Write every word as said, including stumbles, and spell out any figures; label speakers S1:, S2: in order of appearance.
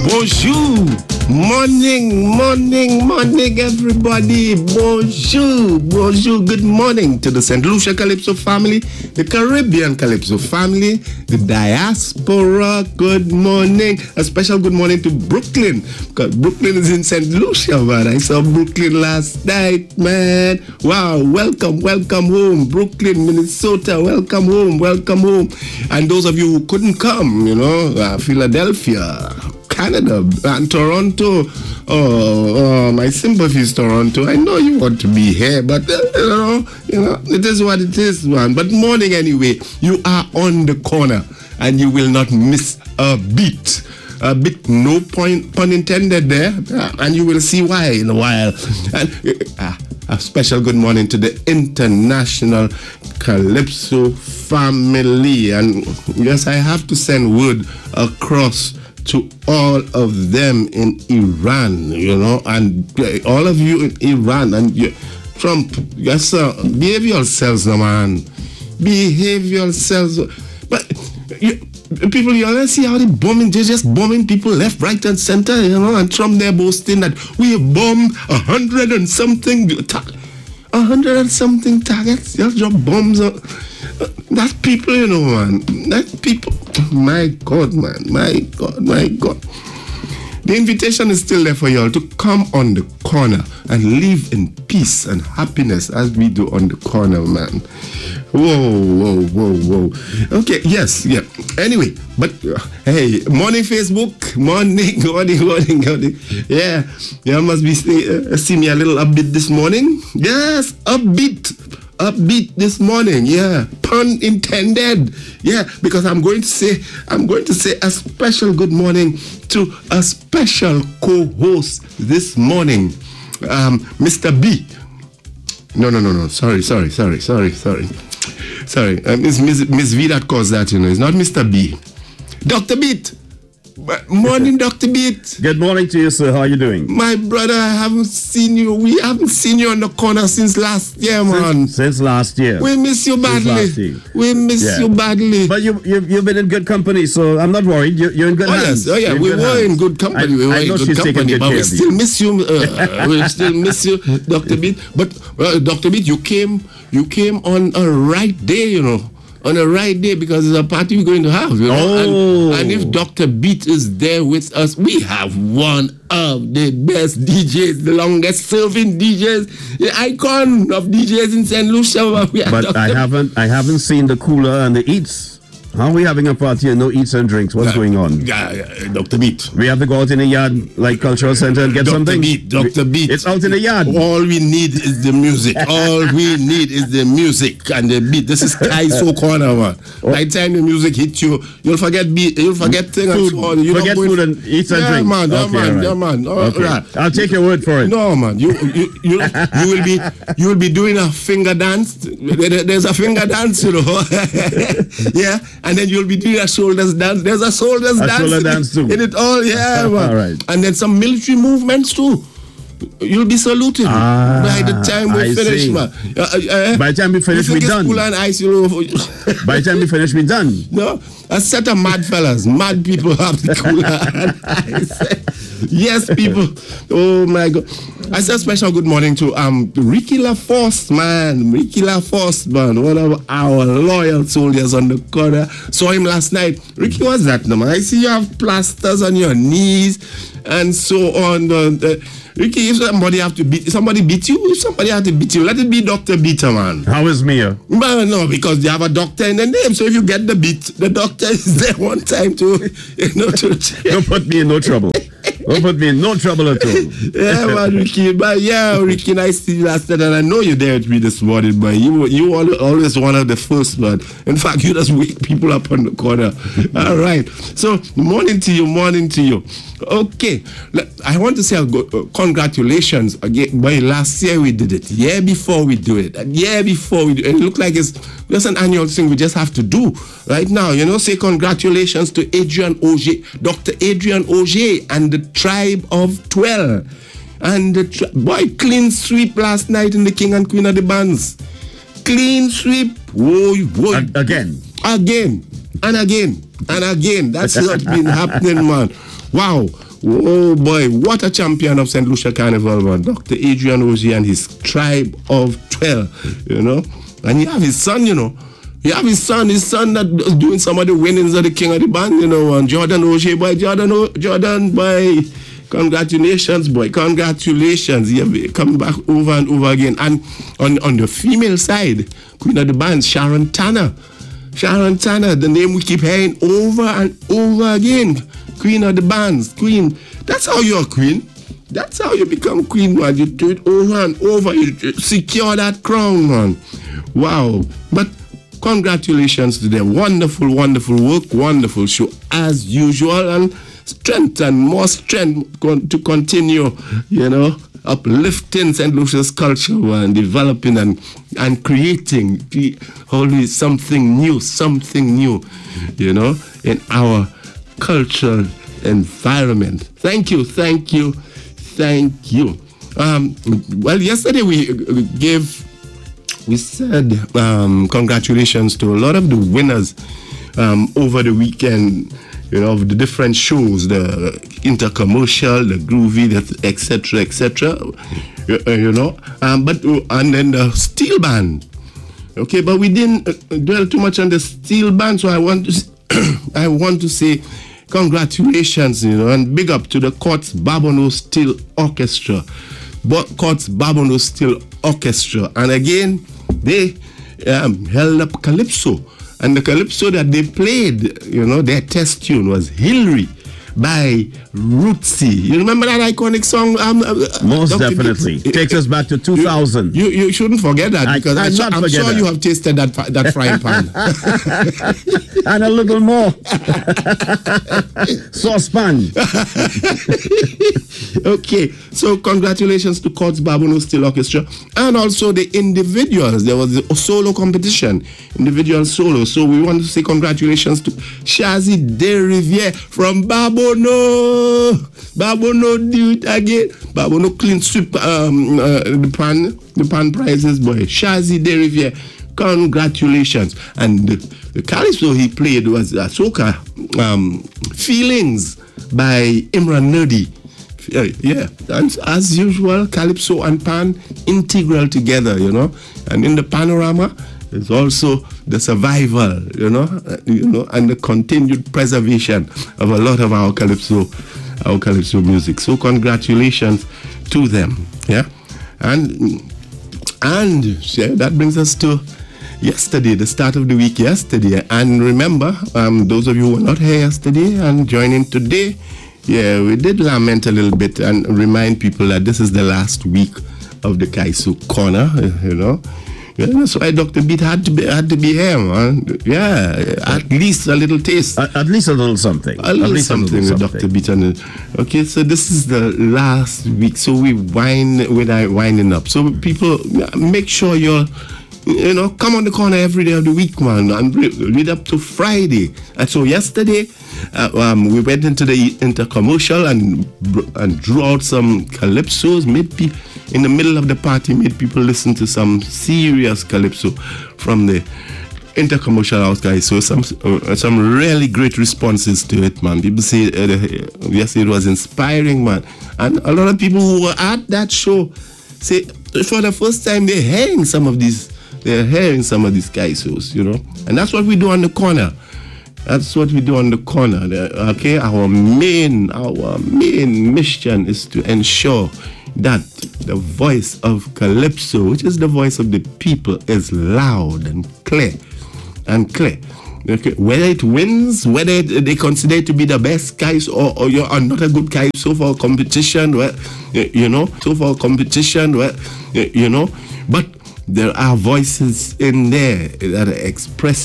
S1: Bonjour. Morning, morning, morning, everybody. Bonjour, bonjour. Good morning to the Saint Lucia Calypso family, the Caribbean Calypso family, the diaspora. Good morning. A special good morning to Brooklyn, because Brooklyn is in Saint Lucia, man. I saw Brooklyn last night, man. Wow, welcome, welcome home. Brooklyn, Minnesota, welcome home, welcome home. And those of you who couldn't come, you know, uh, Philadelphia, Canada, and Toronto. Oh, oh, my sympathies, Toronto. I know you want to be here, but uh, you know, you know, it is what it is, man. But morning anyway. You are on the corner, and you will not miss a beat. A bit, no point, pun intended there, uh, and you will see why in a while. And uh, a special good morning to the International Calypso family, and yes, I have to send word across to all of them in Iran, you know, and all of you in Iran, and you, Trump, yes, sir, behave yourselves, no, man. Behave yourselves. But you, people, you always see how they bombing, they're just bombing people left, right, and center, you know, and Trump there boasting that we have bombed a hundred and something, a hundred and something targets, just drop bombs on. That's people, you know, man. That's people. My God, man. My God, my God. The invitation is still there for y'all to come on the corner and live in peace and happiness as we do on the corner, man. Whoa, whoa, whoa, whoa. Okay, yes, yeah. Anyway, but uh, hey, morning Facebook, morning, morning, morning, morning. Yeah, you must be uh, see me a little upbeat this morning. Yes, upbeat. Upbeat this morning, yeah, pun intended, yeah, because I'm going to say, I'm going to say a special good morning to a special co-host this morning, um, Mister B. No, no, no, no, sorry, sorry, sorry, sorry, sorry, sorry, uh, Miss Miss Miss V that caused that, you know, it's not Mister B, Doctor Beat. Morning, Doctor Beat.
S2: Good morning to you, sir. How are you doing?
S1: My brother, I haven't seen you. We haven't seen you on the corner since last year, man.
S2: Since, since last year.
S1: We miss you badly. We miss yeah. you badly.
S2: But you, you, you've been in good company, so I'm not worried. You, you're in good
S1: oh,
S2: hands.
S1: Yes. Oh, yeah.
S2: You're
S1: we
S2: in
S1: were
S2: hands.
S1: in good company.
S2: I,
S1: we were
S2: I know
S1: in good
S2: she's
S1: company,
S2: taking good
S1: but
S2: care
S1: we
S2: of
S1: still
S2: you.
S1: miss you. Uh, we still miss you, Doctor Beat. But, uh, Doctor Beat, you came, you came on a right day, you know. On a right day, because it's a party we're going to have, you know.
S2: Oh.
S1: And, and if Doctor Beat is there with us, we have one of the best D Js, the longest serving D Js, the icon of D Js in Saint Lucia.
S2: But Doctor I haven't, I haven't seen the cooler and the eats. How are we having a party and no eats and drinks? What's
S1: uh,
S2: going on?
S1: Yeah, yeah, Doctor Beat.
S2: We have to go out in the yard, like cultural center, and get
S1: Doctor
S2: something.
S1: Beat, Doctor Beat.
S2: It's out in the yard.
S1: All we need is the music. All we need is the music and the beat. This is Kaiso Corner, man. Oh. By the time the music hits you, you'll forget beat. You'll forget things.
S2: Food.
S1: And so on.
S2: Forget food and eats and
S1: yeah,
S2: drinks.
S1: Man, yeah,
S2: okay,
S1: man.
S2: right.
S1: Yeah, man. All
S2: okay.
S1: right.
S2: I'll take your word for it.
S1: No, man. You you you, you will be you will be doing a finger dance. There's a finger dance, you know. Yeah, and then you'll be doing a shoulders dance. There's a shoulders
S2: a
S1: dance,
S2: shoulder
S1: in,
S2: dance too.
S1: in it all. Yeah, man.
S2: All right.
S1: And then some military movements too. You'll be saluted
S2: ah,
S1: by the time we
S2: I
S1: finish,
S2: see.
S1: man. Uh, uh,
S2: by the time we finish, we done.
S1: Cool and ice, you know.
S2: By the time we finish, we done.
S1: No, a set of mad fellas, mad people have the cooler and ice. Yes, people. Oh my God. I say a special good morning to um Ricky LaForce, man. Ricky LaForce, man. One of our loyal soldiers on the corner. Saw him last night. Ricky, what's that, no, man? I see you have plasters on your knees and so on. Uh, Ricky, if somebody have to beat somebody beat you, if somebody have to beat you, let it be Doctor Beater, man.
S2: How is Mia?
S1: Well, no, because they have a doctor in the name. So if you get the beat, the doctor is there one time to, you know, to
S2: don't put me in no trouble. Don't put me in no trouble at all.
S1: Yeah, man, Ricky. But yeah, Ricky, nice to see you last night, and I know you're there with me this morning, but you you always one of the first, man. In fact, you just wake people up on the corner. All right. So morning to you, morning to you. Okay, I want to say uh, congratulations again. Boy, last year we did it. Year before we do it. And year before we do it. It looked like it's just an annual thing we just have to do right now. You know, say congratulations to Adrian Auger, Doctor Adrian Auger and the tribe of twelve. And the tri- boy, clean sweep last night in the King and Queen of the Bands. Clean sweep. Whoa, whoa.
S2: Again.
S1: Again. And again. And again. That's what's been happening, man. Wow. Oh boy, what a champion of Saint Lucia Carnival, man. Doctor Adrian Ogie and his tribe of twelve, you know. And you have his son, you know. You have his son, his son that was doing some of the winnings of the King of the Band, you know, and Jordan Ogie, boy, Jordan, o- Jordan, boy, congratulations, boy, congratulations. You come back over and over again. And on, on the female side, Queen of the Band, Sharon Tanner. Sharon Tanner, the name we keep hearing over and over again. Queen of the Bands, Queen. That's how you're a queen. That's how you become queen, man. You do it over and over. You secure that crown, man. Wow. But congratulations to them. Wonderful, wonderful work. Wonderful show as usual. And strength and more strength con- to continue, you know, uplifting Saint Lucia's culture and developing and, and creating always something new, something new, you know, in our cultural environment. Thank you, thank you, thank you. Um, well, yesterday we gave, we said um, congratulations to a lot of the winners um, over the weekend, you know, of the different shows, the Intercommercial, the Groovy, et cetera, et cetera. You, uh, you know, um, but and then the Steel Band. Okay, but we didn't uh, dwell too much on the Steel Band, so I want to, I want to say congratulations, you know, and big up to the Courts Babono Steel Orchestra, but Courts Babono Steel Orchestra, and again they um, held up Calypso. And the Calypso that they played, you know, their test tune was Hillary by Rootsy. You remember that iconic song? Um, uh,
S2: Most
S1: Doctor
S2: definitely.
S1: It
S2: Takes us back to two thousand.
S1: You, you, you shouldn't forget that, because I,
S2: I'm,
S1: I'm,
S2: not
S1: I'm
S2: forget
S1: sure
S2: that.
S1: you have tasted that that frying pan.
S2: And a little more. Saucepan.
S1: Okay, so congratulations to Courts Babono Steel Orchestra and also the individuals. There was a solo competition, individual solo. So we want to say congratulations to Shazi De Riviere from Babono. Babono do it again. Babono clean sweep um, uh, the pan, the pan prizes, boy. Shazi De Riviere. Congratulations. And the, the calypso he played was uh, soca um, Feelings by Imran Nerdy. Uh, yeah, and as usual, calypso and pan integral together, you know. And in the panorama is also the survival, you know, uh, you know, and the continued preservation of a lot of our calypso, our calypso music. So congratulations to them, yeah. And and yeah, that brings us to yesterday, the start of the week yesterday. And remember, um, those of you who were not here yesterday and joining today, yeah, we did lament a little bit and remind people that this is the last week of the Kaisu Corner, you know. Yeah, that's why Doctor Beat had to be had to be here, man. Yeah, at least a little taste.
S2: At, at least a little something.
S1: A little
S2: at least
S1: something
S2: a little
S1: with
S2: something.
S1: Doctor Beat. And, okay, so this is the last week. So we wind with our winding up. So people, make sure you're, you know, come on the corner every day of the week, man, and lead up to Friday. And so yesterday, uh, um, we went into the Intercommercial and and drew out some calypsos, made people in the middle of the party, made people listen to some serious calypso from the Intercommercial house, guys. So some uh, some really great responses to it, man. People say, uh, yes, it was inspiring, man. And a lot of people who were at that show say, for the first time, they're hearing some of these, they're hearing some of these kaisos, you know. And that's what we do on the corner. That's what we do on the corner. Okay, our main, our main mission is to ensure that the voice of Calypso, which is the voice of the people, is loud and clear and clear. Okay, whether it wins, whether it, they consider it to be the best guys or, or you're not a good guy, so for competition, well, you know, so for competition, well, you know, but there are voices in there that are expressing